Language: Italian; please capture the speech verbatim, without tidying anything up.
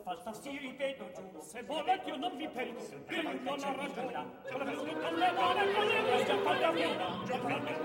falsa si ripeto giù, se volete io non mi perdo, io non ho ragione, con le mie buone, con le mie già fatta via, già fatta